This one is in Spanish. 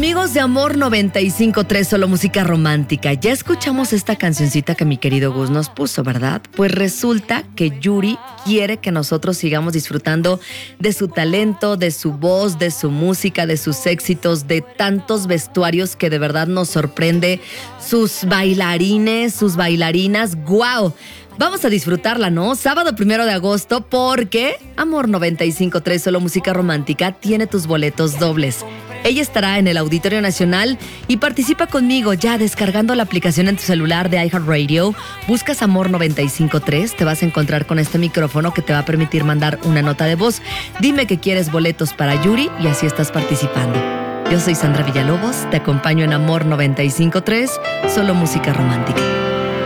Amigos de Amor 95.3, solo música romántica. Ya escuchamos esta cancioncita que mi querido Gus nos puso, ¿verdad? Pues resulta que Yuri quiere que nosotros sigamos disfrutando de su talento, de su voz, de su música, de sus éxitos, de tantos vestuarios que de verdad nos sorprende, sus bailarines, sus bailarinas. ¡Guau! Vamos a disfrutarla, ¿no? Sábado 1 de agosto, porque Amor 95.3, solo música romántica, tiene tus boletos dobles. Ella estará en el Auditorio Nacional y participa conmigo ya descargando la aplicación en tu celular de iHeartRadio. Buscas Amor 95.3, te vas a encontrar con este micrófono que te va a permitir mandar una nota de voz. Dime que quieres boletos para Yuri y así estás participando. Yo soy Sandra Villalobos, te acompaño en Amor 95.3, solo música romántica.